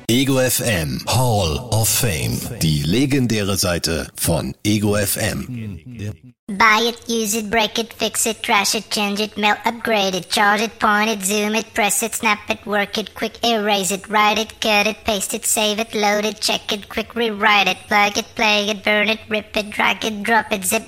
Ego FM Hall of Fame. Die legendäre Seite von Ego FM. Buy it, use it, break it, fix it, trash it, change it, melt, upgrade it, charge it, point it, zoom it, press it, snap it, work it, quick erase it, write it, cut it, paste it, save it, load it, check it, quick rewrite it, plug it, play it, burn it, rip it, drag it, drop it, zip